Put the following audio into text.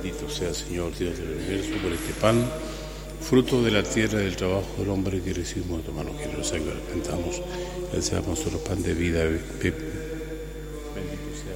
Bendito sea, Señor, Dios del universo, por este pan, fruto de la tierra y del trabajo del hombre que recibimos de tu mano generosa, que alimentamos. Gracias a nosotros, pan de vida